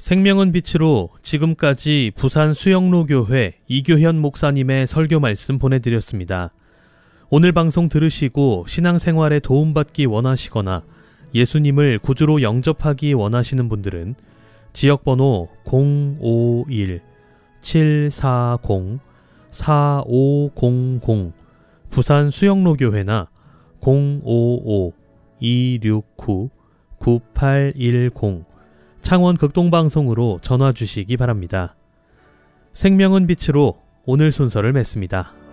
생명은 빛으로 지금까지 부산 수영로교회 이교현 목사님의 설교 말씀 보내드렸습니다. 오늘 방송 들으시고 신앙생활에 도움받기 원하시거나 예수님을 구주로 영접하기 원하시는 분들은 지역번호 051-740-4500 부산 수영로교회나 055-269-9810 창원 극동방송으로 전화 주시기 바랍니다. 생명은 빛으로 오늘 순서를 맺습니다.